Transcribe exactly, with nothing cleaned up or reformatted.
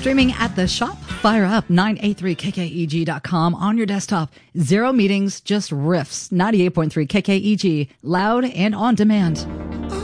Streaming at the shop, fire up nine eighty-three K K E G dot com on your desktop. Zero meetings, just riffs. ninety-eight point three K K E G, loud and on demand.